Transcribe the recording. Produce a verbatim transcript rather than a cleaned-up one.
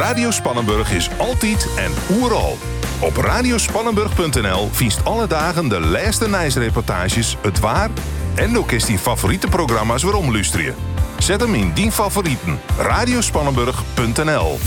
Radio Spannenburg is altijd en oeral. Op radiospannenburg punt n l viest alle dagen de laatste nieuwsreportages, het waar en ook is die favoriete programma's weer omluisteren. Zet hem in die favorieten. radiospannenburg punt n l